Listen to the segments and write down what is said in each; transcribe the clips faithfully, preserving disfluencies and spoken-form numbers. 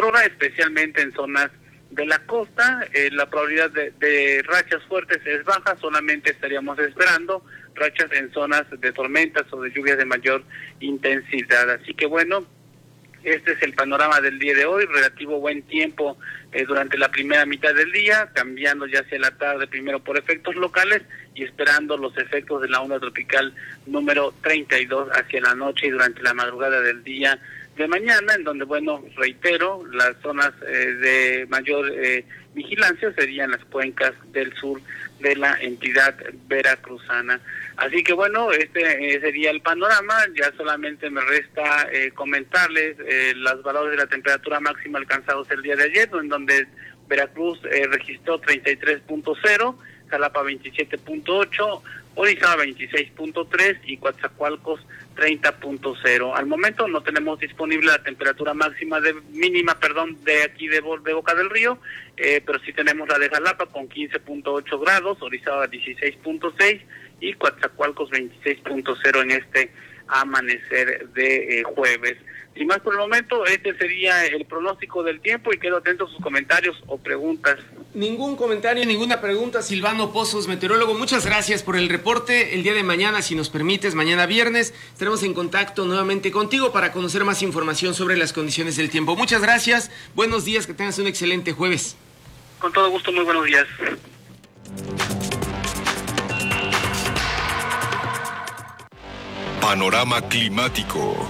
por hora, especialmente en zonas de la costa. Eh, la probabilidad de, de rachas fuertes es baja, solamente estaríamos esperando rachas en zonas de tormentas o de lluvias de mayor intensidad. Así que bueno, este es el panorama del día de hoy, relativo buen tiempo eh, durante la primera mitad del día, cambiando ya hacia la tarde primero por efectos locales y esperando los efectos de la onda tropical número treinta y dos hacia la noche y durante la madrugada del día de mañana, en donde, bueno, reitero, las zonas eh, de mayor eh, vigilancia serían las cuencas del sur de la entidad veracruzana. Así que bueno, este eh, sería el panorama. Ya solamente me resta eh, comentarles eh, los valores de la temperatura máxima alcanzados el día de ayer, en donde Veracruz eh, registró treinta y tres punto cero, Jalapa veintisiete punto ocho, Orizaba veintiséis punto tres y Coatzacoalcos treinta punto cero. Al momento no tenemos disponible la temperatura máxima de mínima, perdón, de aquí de, de Boca del Río, eh, pero sí tenemos la de Jalapa con quince punto ocho grados, Orizaba dieciséis punto seis y Coatzacoalcos veintiséis punto cero en este amanecer de eh, jueves. Sin más por el momento, este sería el pronóstico del tiempo y quedo atento a sus comentarios o preguntas. Ningún comentario, ninguna pregunta. Silvano Pozos, meteorólogo, muchas gracias por el reporte. El día de mañana, si nos permites, mañana viernes, estaremos en contacto nuevamente contigo para conocer más información sobre las condiciones del tiempo. Muchas gracias, buenos días, que tengas un excelente jueves. Con todo gusto, muy buenos días. Panorama climático.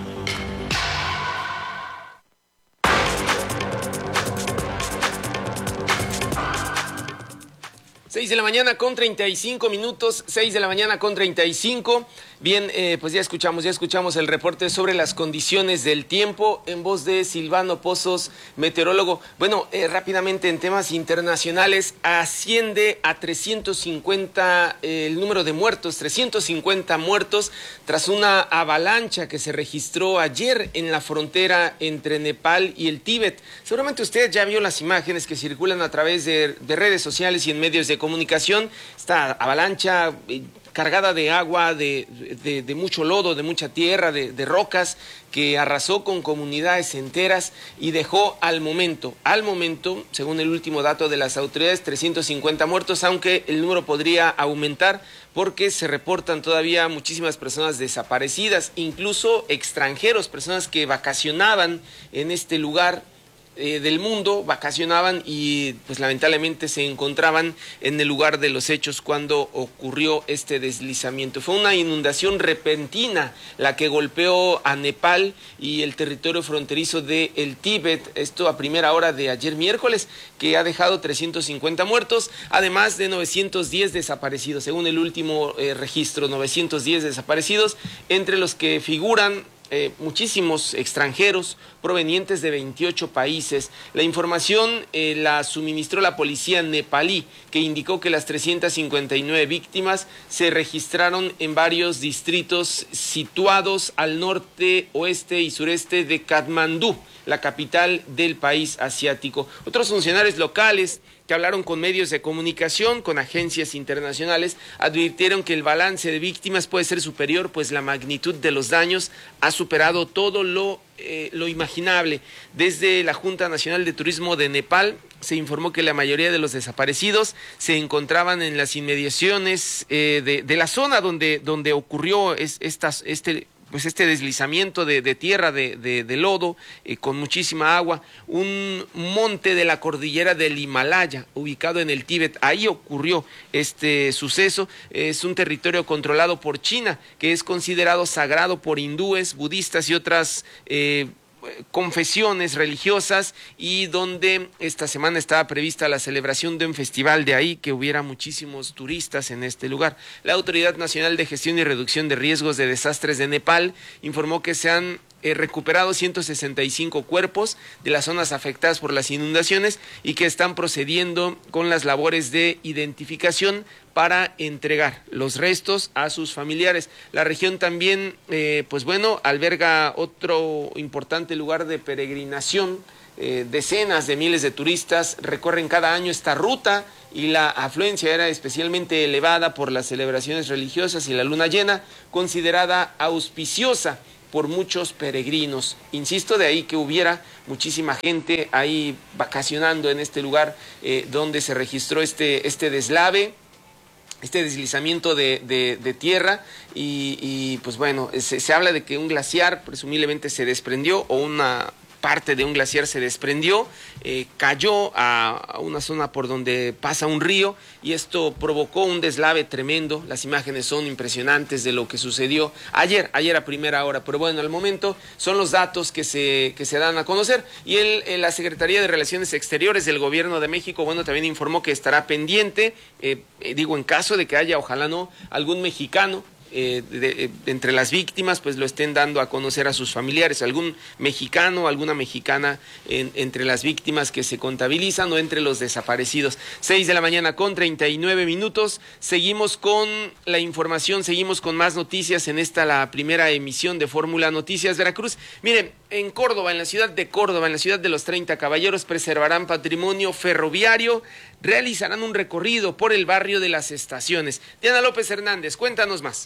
seis de la mañana con treinta y cinco minutos, seis de la mañana con treinta y cinco. Bien, eh, pues ya escuchamos, ya escuchamos el reporte sobre las condiciones del tiempo en voz de Silvano Pozos, meteorólogo. Bueno, eh, rápidamente en temas internacionales, asciende a trescientos cincuenta eh, el número de muertos, trescientos cincuenta muertos tras una avalancha que se registró ayer en la frontera entre Nepal y el Tíbet. Seguramente usted ya vio las imágenes que circulan a través de, de redes sociales y en medios de comunicación. Esta avalancha eh, cargada de agua, de, de, de mucho lodo, de mucha tierra, de, de rocas, que arrasó con comunidades enteras y dejó al momento, al momento, según el último dato de las autoridades, trescientos cincuenta muertos, aunque el número podría aumentar porque se reportan todavía muchísimas personas desaparecidas, incluso extranjeros, personas que vacacionaban en este lugar Eh, del mundo, vacacionaban y pues lamentablemente se encontraban en el lugar de los hechos cuando ocurrió este deslizamiento. Fue una inundación repentina la que golpeó a Nepal y el territorio fronterizo de el Tíbet, esto a primera hora de ayer miércoles, que ha dejado trescientos cincuenta muertos, además de novecientos diez desaparecidos, según el último eh, registro, novecientos diez desaparecidos, entre los que figuran Eh, muchísimos extranjeros provenientes de veintiocho países. La información eh, la suministró la policía nepalí, que indicó que las trescientas cincuenta y nueve víctimas se registraron en varios distritos situados al norte, oeste y sureste de Katmandú, la capital del país asiático. Otros funcionarios locales que hablaron con medios de comunicación, con agencias internacionales, advirtieron que el balance de víctimas puede ser superior, pues la magnitud de los daños ha superado todo lo, eh, lo imaginable. Desde la Junta Nacional de Turismo de Nepal se informó que la mayoría de los desaparecidos se encontraban en las inmediaciones eh, de, de la zona donde, donde ocurrió es, estas, este... pues este deslizamiento de, de tierra, de, de, de lodo, eh, con muchísima agua, un monte de la cordillera del Himalaya, ubicado en el Tíbet. Ahí ocurrió este suceso. Es un territorio controlado por China, que es considerado sagrado por hindúes, budistas y otras eh, confesiones religiosas, y donde esta semana estaba prevista la celebración de un festival, de ahí que hubiera muchísimos turistas en este lugar. La Autoridad Nacional de Gestión y Reducción de Riesgos de Desastres de Nepal informó que se han eh, recuperado ciento sesenta y cinco cuerpos de las zonas afectadas por las inundaciones y que están procediendo con las labores de identificación para entregar los restos a sus familiares. La región también, eh, pues bueno, alberga otro importante lugar de peregrinación. Eh, decenas de miles de turistas recorren cada año esta ruta y la afluencia era especialmente elevada por las celebraciones religiosas y la luna llena, considerada auspiciosa por muchos peregrinos. Insisto, de ahí que hubiera muchísima gente ahí vacacionando en este lugar eh, donde se registró este, este deslave, este deslizamiento de, de, de tierra y, y pues bueno, se, se habla de que un glaciar presumiblemente se desprendió o una parte de un glaciar se desprendió, eh, cayó a, a una zona por donde pasa un río y esto provocó un deslave tremendo. Las imágenes son impresionantes de lo que sucedió ayer, ayer a primera hora, pero bueno, al momento son los datos que se, que se dan a conocer y el, el, la Secretaría de Relaciones Exteriores del Gobierno de México, bueno, también informó que estará pendiente, eh, eh, digo, en caso de que haya, ojalá no, algún mexicano Eh, de, de, de entre las víctimas, pues lo estén dando a conocer a sus familiares, algún mexicano, alguna mexicana en, entre las víctimas que se contabilizan o entre los desaparecidos. Seis de la mañana con treinta y nueve minutos, seguimos con la información, seguimos con más noticias en esta la primera emisión de Fórmula Noticias Veracruz. Miren, en Córdoba, en la ciudad de Córdoba, en la ciudad de los treinta Caballeros, preservarán patrimonio ferroviario, realizarán un recorrido por el barrio de las Estaciones. Diana López Hernández, cuéntanos más.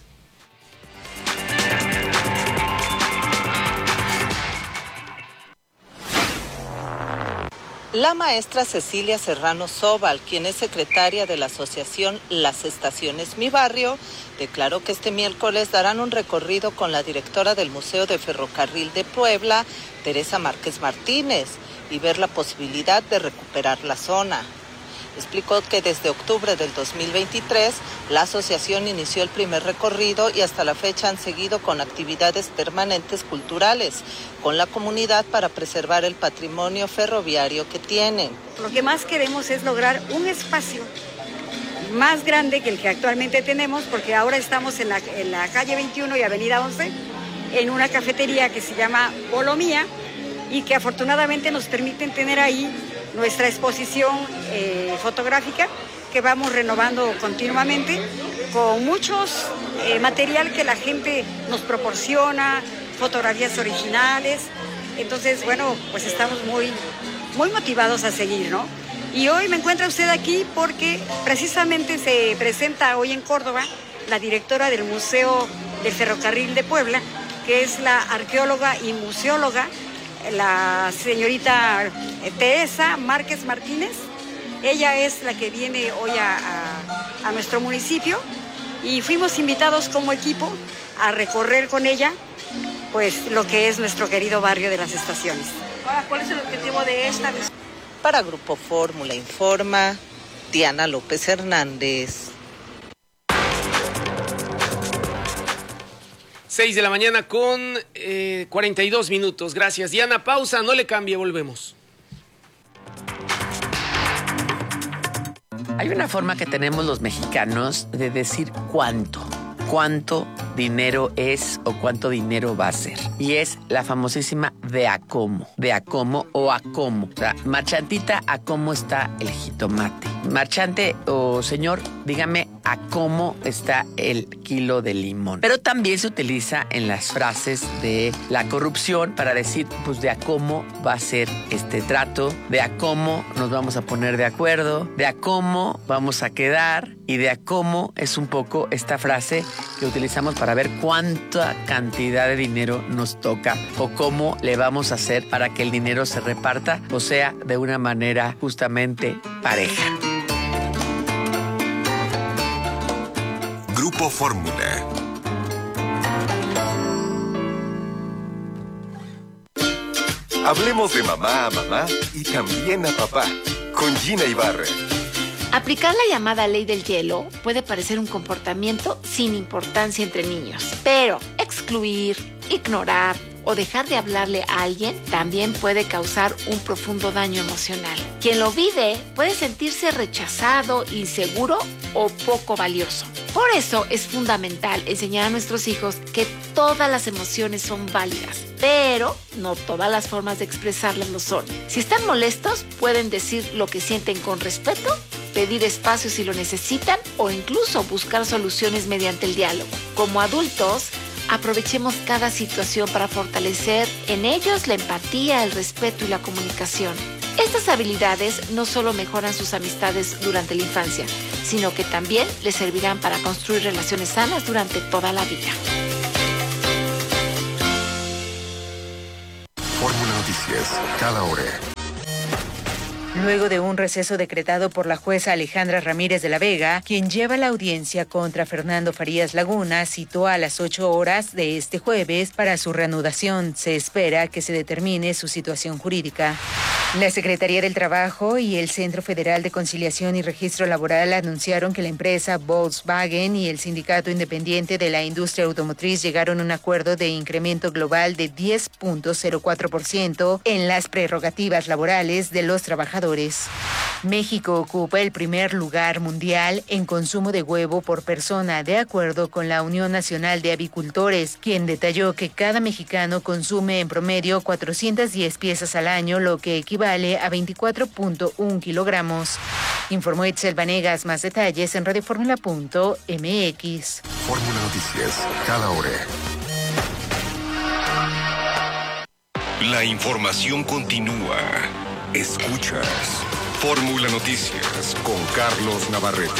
La maestra Cecilia Serrano Sobal, quien es secretaria de la asociación Las Estaciones Mi Barrio, declaró que este miércoles darán un recorrido con la directora del Museo de Ferrocarril de Puebla, Teresa Márquez Martínez, y ver la posibilidad de recuperar la zona. Explicó que desde octubre del dos mil veintitrés la asociación inició el primer recorrido y hasta la fecha han seguido con actividades permanentes culturales con la comunidad para preservar el patrimonio ferroviario que tienen. Lo que más queremos es lograr un espacio más grande que el que actualmente tenemos, porque ahora estamos en la, en la calle veintiuno y avenida once, en una cafetería que se llama Bolomía y que afortunadamente nos permiten tener ahí nuestra exposición eh, fotográfica que vamos renovando continuamente con muchos eh, material que la gente nos proporciona, fotografías originales. Entonces, bueno, pues estamos muy, muy motivados a seguir, ¿no? Y hoy me encuentra usted aquí porque precisamente se presenta hoy en Córdoba la directora del Museo del Ferrocarril de Puebla, que es la arqueóloga y museóloga, la señorita Teresa Márquez Martínez. Ella es la que viene hoy a, a, a nuestro municipio y fuimos invitados como equipo a recorrer con ella pues lo que es nuestro querido barrio de las Estaciones. Ahora, ¿cuál es el objetivo de esta? Para Grupo Fórmula informa Diana López Hernández. Seis de la mañana con eh, cuarenta y dos minutos. Gracias, Diana. Pausa, no le cambie, volvemos. Hay una forma que tenemos los mexicanos de decir cuánto, cuánto dinero es o cuánto dinero va a ser. Y es la famosísima de a cómo, de a cómo o a cómo. O sea, marchantita, a cómo está el jitomate. Marchante o señor, dígame a cómo está el kilo de limón. Pero también se utiliza en las frases de la corrupción para decir, pues de a cómo va a ser este trato, de a cómo nos vamos a poner de acuerdo, de a cómo vamos a quedar y de a cómo es un poco esta frase que utilizamos para ver cuánta cantidad de dinero nos toca o cómo le vamos a hacer para que el dinero se reparta, o sea, de una manera justamente pareja. Grupo Fórmula. Hablemos de mamá a mamá y también a papá, con Gina Ibarra. Aplicar la llamada ley del hielo puede parecer un comportamiento sin importancia entre niños, pero excluir, ignorar o dejar de hablarle a alguien también puede causar un profundo daño emocional. Quien lo vive puede sentirse rechazado, inseguro o poco valioso. Por eso es fundamental enseñar a nuestros hijos que todas las emociones son válidas, pero no todas las formas de expresarlas lo son. Si están molestos, pueden decir lo que sienten con respeto, pedir espacio si lo necesitan o incluso buscar soluciones mediante el diálogo. Como adultos, aprovechemos cada situación para fortalecer en ellos la empatía, el respeto y la comunicación. Estas habilidades no solo mejoran sus amistades durante la infancia, sino que también les servirán para construir relaciones sanas durante toda la vida. noticias, cada hora. Luego de un receso decretado por la jueza Alejandra Ramírez de la Vega, quien lleva la audiencia contra Fernando Farías Laguna, citó a las ocho horas de este jueves para su reanudación. Se espera que se determine su situación jurídica. La Secretaría del Trabajo y el Centro Federal de Conciliación y Registro Laboral anunciaron que la empresa Volkswagen y el Sindicato Independiente de la Industria Automotriz llegaron a un acuerdo de incremento global de diez punto cero cuatro por ciento en las prerrogativas laborales de los trabajadores. México ocupa el primer lugar mundial en consumo de huevo por persona, de acuerdo con la Unión Nacional de Avicultores, quien detalló que cada mexicano consume en promedio cuatrocientas diez piezas al año, lo que equivale a veinticuatro punto uno kilogramos. Informó Itzel Vanegas. Más detalles en radioformula punto m x. Fórmula Noticias, cada hora. La información continúa. Escuchas Fórmula Noticias con Carlos Navarrete.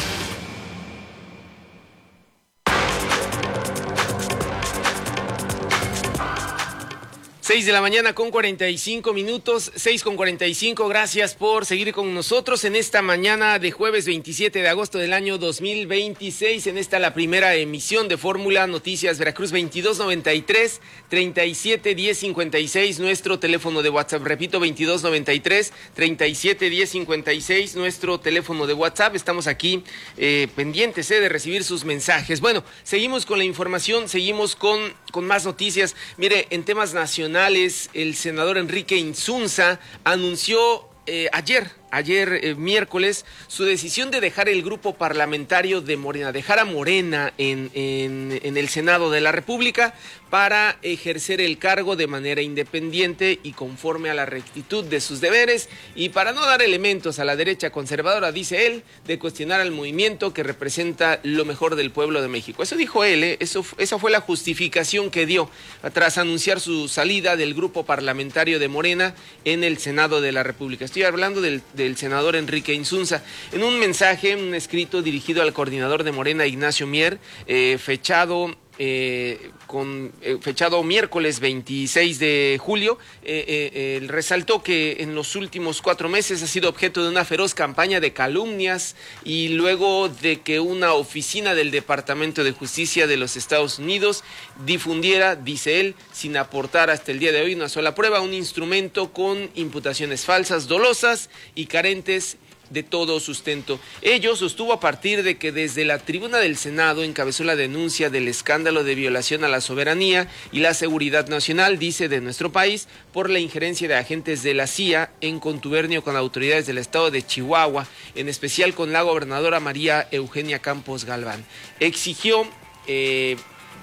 seis de la mañana con cuarenta y cinco minutos, seis con cuarenta y cinco, gracias por seguir con nosotros en esta mañana de jueves veintisiete de agosto del año dos mil veintiséis, en esta la primera emisión de Fórmula Noticias Veracruz. Veintidós noventa y tres, treinta y siete diez cincuenta y seis, nuestro teléfono de WhatsApp, repito, veintidós noventa y tres, treinta y siete diez cincuenta y seis, nuestro teléfono de WhatsApp. Estamos aquí eh, pendientes eh, de recibir sus mensajes. Bueno, seguimos con la información, seguimos con, con más noticias. Mire, en temas nacionales, el senador Enrique Insunza anunció eh, ayer, ayer eh, miércoles, su decisión de dejar el grupo parlamentario de Morena, dejar a Morena en, en, en el Senado de la República para ejercer el cargo de manera independiente y conforme a la rectitud de sus deberes, y para no dar elementos a la derecha conservadora, dice él, de cuestionar al movimiento que representa lo mejor del pueblo de México. Eso dijo él, ¿eh? Eso, esa fue la justificación que dio tras anunciar su salida del grupo parlamentario de Morena en el Senado de la República. Estoy hablando del, del senador Enrique Insunza. En un mensaje, un escrito dirigido al coordinador de Morena, Ignacio Mier, eh, fechado... Eh, con eh, fechado miércoles veintiséis de julio, eh, eh, eh, resaltó que en los últimos cuatro meses ha sido objeto de una feroz campaña de calumnias, y luego de que una oficina del Departamento de Justicia de los Estados Unidos difundiera, dice él, sin aportar hasta el día de hoy una sola prueba, un instrumento con imputaciones falsas, dolosas y carentes de todo sustento. Ello sostuvo a partir de que desde la tribuna del Senado encabezó la denuncia del escándalo de violación a la soberanía y la seguridad nacional, dice, de nuestro país, por la injerencia de agentes de la C I A en contubernio con autoridades del estado de Chihuahua, en especial con la gobernadora María Eugenia Campos Galván. Exigió... Eh,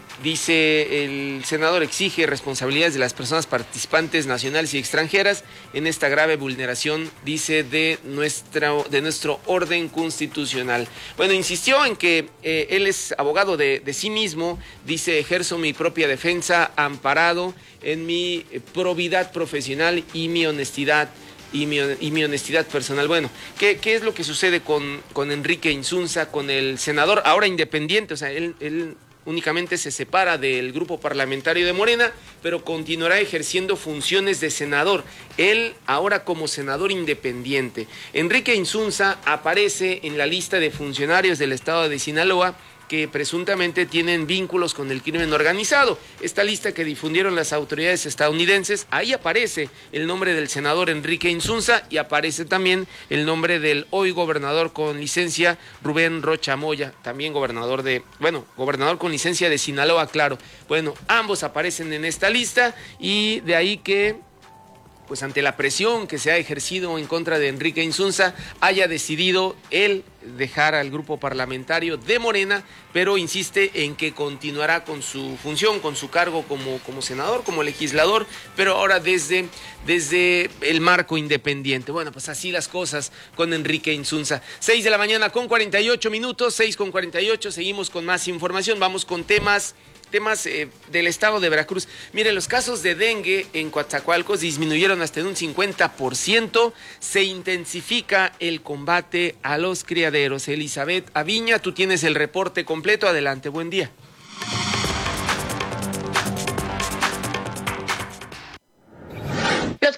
Dice, el senador exige responsabilidades de las personas participantes nacionales y extranjeras en esta grave vulneración, dice, de, nuestra, de nuestro orden constitucional. Bueno, insistió en que eh, él es abogado de, de sí mismo, dice, ejerzo mi propia defensa amparado en mi probidad profesional y mi honestidad Y mi, y mi honestidad personal. Bueno, ¿qué, qué es lo que sucede con, con Enrique Insunza, con el senador ahora independiente? O sea, él... él únicamente se separa del grupo parlamentario de Morena, pero continuará ejerciendo funciones de senador, él ahora como senador independiente. Enrique Insunza aparece en la lista de funcionarios del estado de Sinaloa que presuntamente tienen vínculos con el crimen organizado. Esta lista que difundieron las autoridades estadounidenses, ahí aparece el nombre del senador Enrique Insunza y aparece también el nombre del hoy gobernador con licencia, Rubén Rocha Moya, también gobernador de, bueno, gobernador con licencia de Sinaloa, claro. Bueno, ambos aparecen en esta lista, y de ahí que, pues ante la presión que se ha ejercido en contra de Enrique Insunza, haya decidido él dejar al grupo parlamentario de Morena, pero insiste en que continuará con su función, con su cargo como, como senador, como legislador, pero ahora desde, desde el marco independiente. Bueno, pues así las cosas con Enrique Insunza. seis de la mañana con cuarenta y ocho minutos, seis con cuarenta y ocho, seguimos con más información, vamos con temas... temas eh, del estado de Veracruz. Miren, los casos de dengue en Coatzacoalcos disminuyeron hasta en un cincuenta por ciento. Se intensifica el combate a los criaderos. Elizabeth Aviña, tú tienes el reporte completo. Adelante, buen día. Los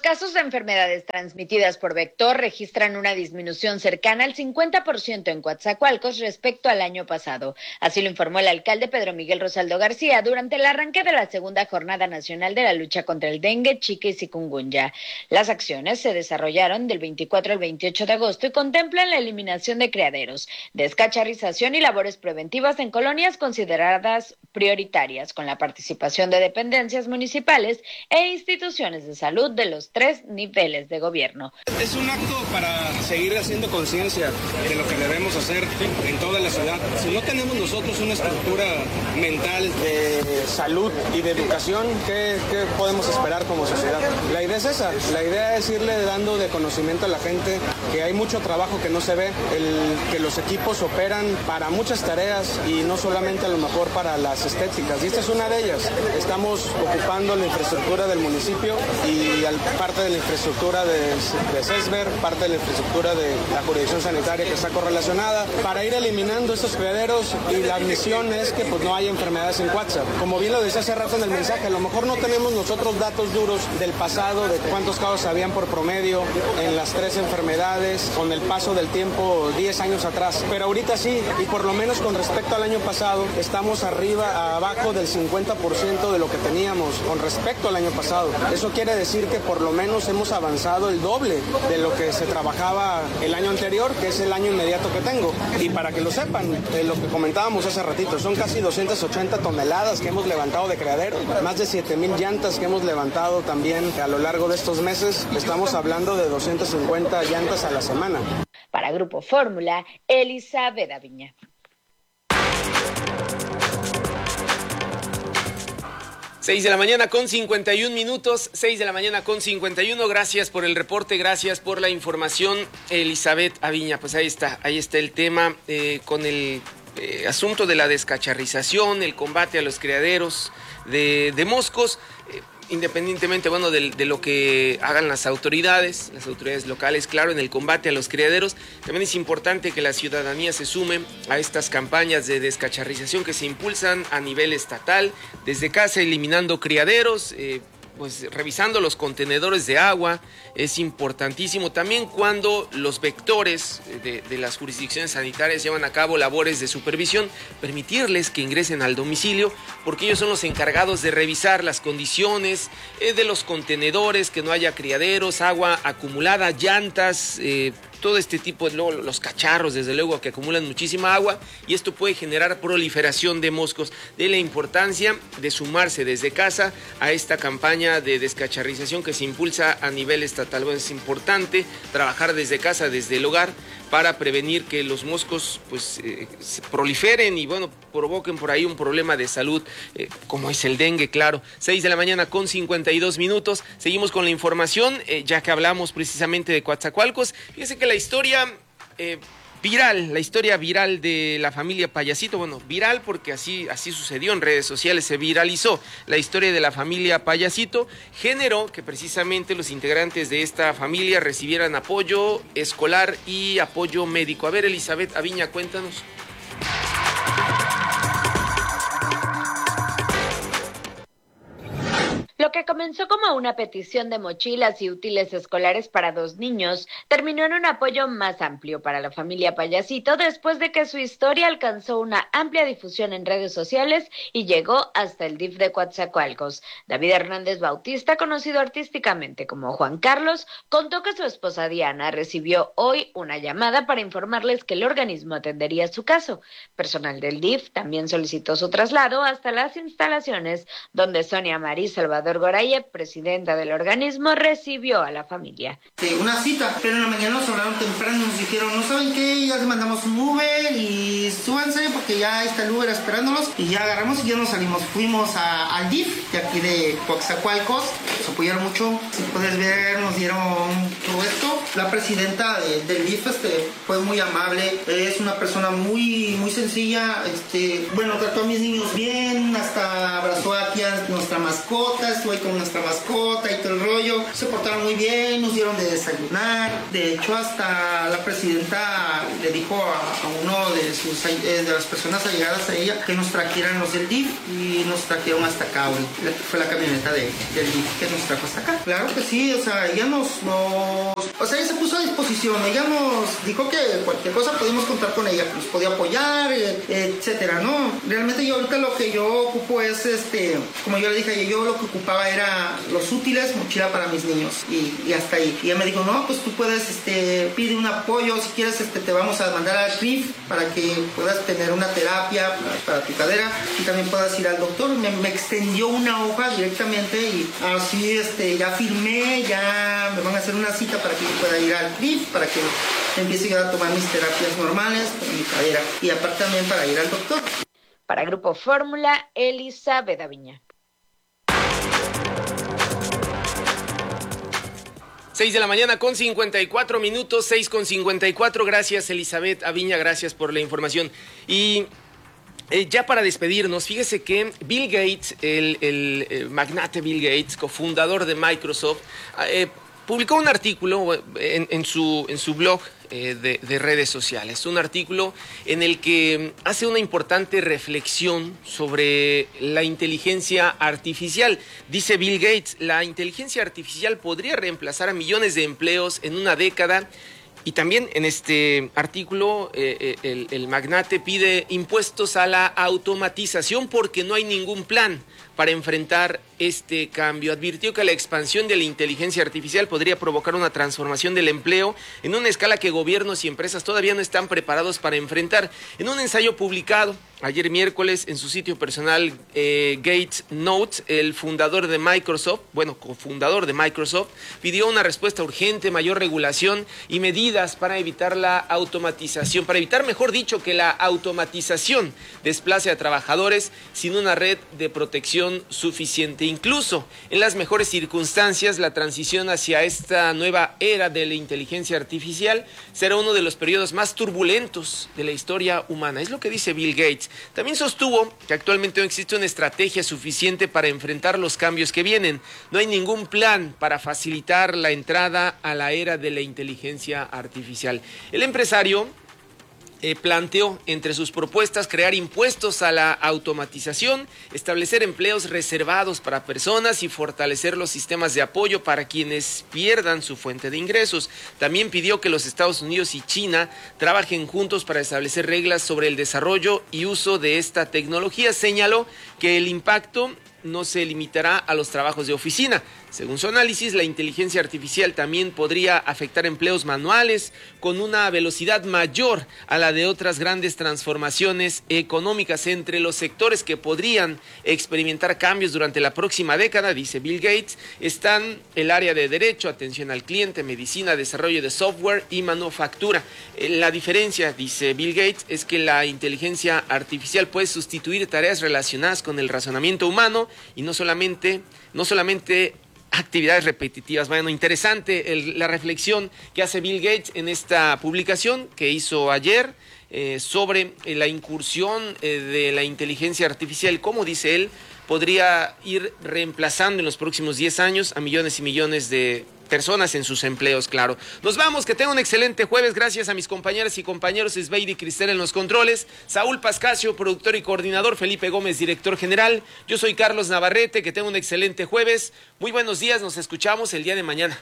casos de enfermedades transmitidas por vector registran una disminución cercana al cincuenta por ciento en Coatzacoalcos respecto al año pasado. Así lo informó el alcalde Pedro Miguel Rosaldo García durante el arranque de la segunda Jornada Nacional de la Lucha contra el Dengue, Zika y Chikungunya. Las acciones se desarrollaron del veinticuatro al veintiocho de agosto y contemplan la eliminación de criaderos, descacharrización y labores preventivas en colonias consideradas prioritarias, con la participación de dependencias municipales e instituciones de salud de los tres niveles de gobierno. Es un acto para seguir haciendo conciencia de lo que debemos hacer en toda la ciudad. Si no tenemos nosotros una estructura mental de salud y de educación, ¿qué, qué podemos esperar como sociedad? La idea es esa, la idea es irle dando de conocimiento a la gente que hay mucho trabajo que no se ve, el, que los equipos operan para muchas tareas y no solamente a lo mejor para las estéticas, y esta es una de ellas. Estamos ocupando la infraestructura del municipio y al, parte de la infraestructura de, de CESBER, parte de la infraestructura de la jurisdicción sanitaria que está correlacionada, para ir eliminando estos criaderos, y la misión es que pues no haya enfermedades en Coatza. Como bien lo decía hace rato en el mensaje, a lo mejor no tenemos nosotros datos duros del pasado, de cuántos casos habían por promedio en las tres enfermedades, con el paso del tiempo diez años atrás, pero ahorita sí, y por lo menos con respecto al año pasado, estamos arriba, abajo del cincuenta por ciento de lo que teníamos con respecto al año pasado. Eso quiere decir que por lo menos hemos avanzado el doble de lo que se trabajaba el año anterior, que es el año inmediato que tengo. Y para que lo sepan, eh, lo que comentábamos hace ratito, son casi doscientas ochenta toneladas que hemos levantado de criadero, más de siete mil llantas que hemos levantado también a lo largo de estos meses. Estamos hablando de doscientas cincuenta llantas a la semana. Para Grupo Fórmula, Elizabeth Aviña. seis de la mañana con cincuenta y un minutos, seis de la mañana con cincuenta y uno. Gracias por el reporte, gracias por la información, Elizabeth Aviña. Pues ahí está, ahí está el tema eh, con el eh, asunto de la descacharrización, el combate a los criaderos de, de moscos. Eh, Independientemente, bueno, de, de lo que hagan las autoridades, las autoridades locales, claro, en el combate a los criaderos, también es importante que la ciudadanía se sume a estas campañas de descacharrización que se impulsan a nivel estatal, desde casa eliminando criaderos, eh, pues revisando los contenedores de agua. Es importantísimo también cuando los vectores de, de las jurisdicciones sanitarias llevan a cabo labores de supervisión, permitirles que ingresen al domicilio, porque ellos son los encargados de revisar las condiciones eh, de los contenedores, que no haya criaderos, agua acumulada, llantas, eh, todo este tipo de, luego, los cacharros, desde luego, que acumulan muchísima agua, y esto puede generar proliferación de moscos. De la importancia de sumarse desde casa a esta campaña de descacharrización que se impulsa a nivel estatal. Bueno, es importante trabajar desde casa, desde el hogar, para prevenir que los moscos pues eh, se proliferen y bueno, provoquen por ahí un problema de salud, eh, como es el dengue, claro. seis de la mañana con cincuenta y dos minutos. Seguimos con la información, eh, ya que hablamos precisamente de Coatzacoalcos. Fíjense que la historia eh, viral, la historia viral de la familia Payasito, bueno, viral porque así, así sucedió en redes sociales, se viralizó la historia de la familia Payasito, generó que precisamente los integrantes de esta familia recibieran apoyo escolar y apoyo médico. A ver, Elizabeth Aviña, cuéntanos. Lo que comenzó como una petición de mochilas y útiles escolares para dos niños, terminó en un apoyo más amplio para la familia Payasito después de que su historia alcanzó una amplia difusión en redes sociales y llegó hasta el D I F de Coatzacoalcos. David Hernández Bautista, conocido artísticamente como Juan Carlos, contó que su esposa Diana recibió hoy una llamada para informarles que el organismo atendería su caso. Personal del D I F también solicitó su traslado hasta las instalaciones donde Sonia Marí Salvador Gorayev, presidenta del organismo, recibió a la familia. Una cita, pero en la mañana nos hablaron temprano, nos dijeron, no saben qué, ya les mandamos un Uber y súbanse porque ya está el Uber esperándolos, y ya agarramos y ya nos salimos. Fuimos a, al D I F de aquí de Coatzacoalcos, nos apoyaron mucho, si puedes ver, nos dieron todo esto, la presidenta de, del D I F este, fue muy amable, es una persona muy, muy sencilla, este, bueno, trató a mis niños bien, hasta abrazó aquí a nuestra mascota, estuve con nuestra mascota y todo el rollo, se portaron muy bien, nos dieron de desayunar, de hecho hasta la presidenta le dijo a, a uno de, sus, eh, de las personas allegadas a ella que nos trajeran los del D I F y nos trajeron hasta acá, fue la camioneta de, del D I F que nos trajo hasta acá. Claro que sí, o sea, ella nos, nos o sea, ella se puso a disposición, ella nos dijo que cualquier cosa podíamos contar con ella, nos podía apoyar, etcétera, ¿no? Realmente yo ahorita lo que yo ocupo es, este, como yo le dije, yo lo que ocupaba era los útiles, mochila para mis niños y, y hasta ahí. Y ella me dijo, no, pues tú puedes, este, pide un apoyo, si quieres, este, te vamos a mandar al C R I F para que puedas tener una terapia para, para tu cadera y también puedas ir al doctor. Me, me extendió una hoja directamente y así, este, ya firmé, ya me van a hacer una cita para que yo pueda ir al C R I F, para que empiece a tomar mis terapias normales para mi cadera y aparte también para ir al doctor. Para Grupo Fórmula, Elizabeth Aviña. seis de la mañana con cincuenta y cuatro minutos, seis con cincuenta y cuatro. Gracias, Elizabeth Aviña, gracias por la información. Y eh, ya para despedirnos, fíjese que Bill Gates, el, el, el magnate Bill Gates, cofundador de Microsoft, eh, publicó un artículo en, en, su, en su blog eh, de, de redes sociales, un artículo en el que hace una importante reflexión sobre la inteligencia artificial. Dice Bill Gates, la inteligencia artificial podría reemplazar a millones de empleos en una década. Y también en este artículo eh, el, el magnate pide impuestos a la automatización porque no hay ningún plan para enfrentar este cambio. Advirtió que la expansión de la inteligencia artificial podría provocar una transformación del empleo en una escala que gobiernos y empresas todavía no están preparados para enfrentar. En un ensayo publicado ayer miércoles en su sitio personal eh, Gates Notes, el fundador de Microsoft, bueno, cofundador de Microsoft, pidió una respuesta urgente, mayor regulación y medidas para evitar la automatización, para evitar, mejor dicho, que la automatización desplace a trabajadores sin una red de protección suficiente. Incluso en las mejores circunstancias, la transición hacia esta nueva era de la inteligencia artificial será uno de los periodos más turbulentos de la historia humana. Es lo que dice Bill Gates. También sostuvo que actualmente no existe una estrategia suficiente para enfrentar los cambios que vienen. No hay ningún plan para facilitar la entrada a la era de la inteligencia artificial. El empresario Eh, planteó entre sus propuestas crear impuestos a la automatización, establecer empleos reservados para personas y fortalecer los sistemas de apoyo para quienes pierdan su fuente de ingresos. También pidió que los Estados Unidos y China trabajen juntos para establecer reglas sobre el desarrollo y uso de esta tecnología. Señaló que el impacto no se limitará a los trabajos de oficina. Según su análisis, la inteligencia artificial también podría afectar empleos manuales con una velocidad mayor a la de otras grandes transformaciones económicas. Entre los sectores que podrían experimentar cambios durante la próxima década, dice Bill Gates, están el área de derecho, atención al cliente, medicina, desarrollo de software y manufactura. La diferencia, dice Bill Gates, es que la inteligencia artificial puede sustituir tareas relacionadas con el razonamiento humano y no solamente, no solamente actividades repetitivas. Bueno, interesante el, la reflexión que hace Bill Gates en esta publicación que hizo ayer eh, sobre eh, la incursión eh, de la inteligencia artificial, como dice él, podría ir reemplazando en los próximos diez años a millones y millones de personas en sus empleos, claro. Nos vamos, que tengan un excelente jueves. Gracias a mis compañeras y compañeros Esbeidi y Cristel en los controles, Saúl Pascasio, productor y coordinador, Felipe Gómez, director general. Yo soy Carlos Navarrete, que tengan un excelente jueves. Muy buenos días, nos escuchamos el día de mañana.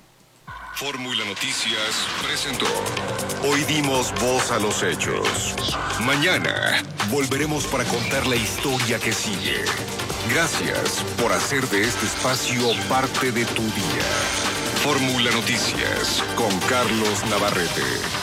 Fórmula Noticias presentó. Hoy dimos voz a los hechos. Mañana volveremos para contar la historia que sigue. Gracias por hacer de este espacio parte de tu día. Fórmula Noticias con Carlos Navarrete.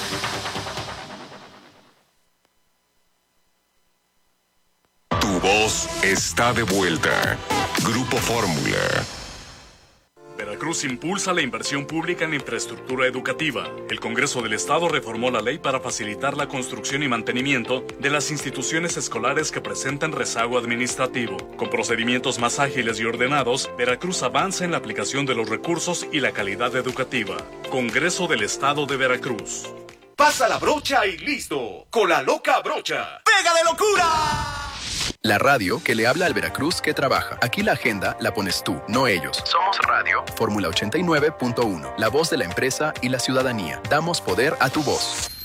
Tu voz está de vuelta. Grupo Fórmula. Veracruz impulsa la inversión pública en infraestructura educativa. El Congreso del Estado reformó la ley para facilitar la construcción y mantenimiento de las instituciones escolares que presenten rezago administrativo. Con procedimientos más ágiles y ordenados, Veracruz avanza en la aplicación de los recursos y la calidad educativa. Congreso del Estado de Veracruz. Pasa la brocha y listo. Con la loca brocha. ¡Pega de locura! La radio que le habla al Veracruz que trabaja. Aquí la agenda la pones tú, no ellos. Somos Radio. Fórmula ochenta y nueve punto uno. La voz de la empresa y la ciudadanía. Damos poder a tu voz.